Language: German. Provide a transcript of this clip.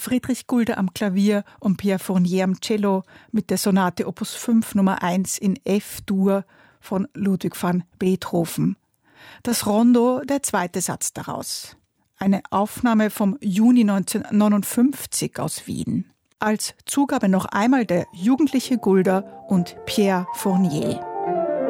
Friedrich Gulda am Klavier und Pierre Fournier am Cello mit der Sonate Opus 5 Nummer 1 in F-Dur von Ludwig van Beethoven. Das Rondo, der zweite Satz daraus. Eine Aufnahme vom Juni 1959 aus Wien. Als Zugabe noch einmal der jugendliche Gulda und Pierre Fournier.